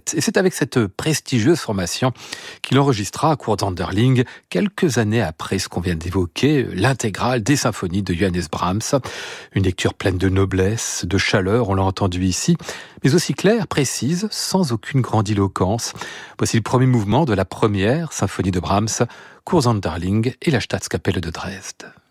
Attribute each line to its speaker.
Speaker 1: Barnett. Et c'est avec cette prestigieuse formation qu'il enregistra à Kursanderling quelques années après ce qu'on vient d'évoquer, l'intégrale des symphonies de Johannes Brahms. Une lecture pleine de noblesse, de chaleur, on l'a entendu ici, mais aussi claire, précise, sans aucune grandiloquence. Voici le premier mouvement de la première symphonie de Brahms, Kursanderling et la Staatskapelle de Dresde.